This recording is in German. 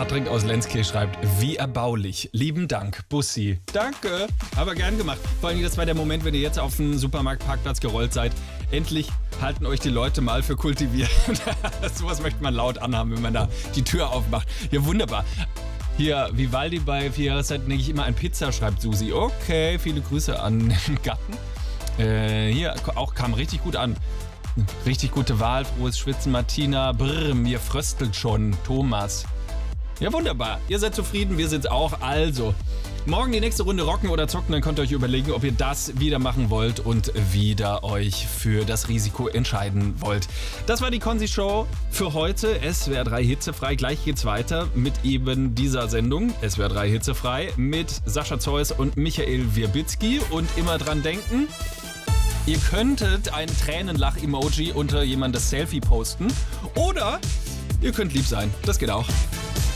Patrick aus Lenzkirch schreibt, wie erbaulich. Lieben Dank, Bussi. Danke, aber gern gemacht. Vor allem, das war der Moment, wenn ihr jetzt auf den Supermarktparkplatz gerollt seid. Endlich halten euch die Leute mal für kultiviert. Sowas möchte man laut anhaben, wenn man da die Tür aufmacht. Ja, wunderbar. Hier, Vivaldi bei 4 Jahreszeiten denke ich immer an Pizza, schreibt Susi. Okay, viele Grüße an den Gatten. Hier auch kam richtig gut an. Richtig gute Wahl, frohes Schwitzen, Martina. Brr, mir fröstelt schon, Thomas. Ja, wunderbar. Ihr seid zufrieden, wir sind's auch. Also, morgen die nächste Runde rocken oder zocken, dann könnt ihr euch überlegen, ob ihr das wieder machen wollt und wieder euch für das Risiko entscheiden wollt. Das war die Konzi-Show für heute. SWR 3 hitzefrei. Gleich geht's weiter mit eben dieser Sendung. SWR 3 hitzefrei mit Sascha Zeus und Michael Wirbitzki. Und immer dran denken, ihr könntet ein Tränenlach-Emoji unter jemandes Selfie posten. Oder ihr könnt lieb sein. Das geht auch.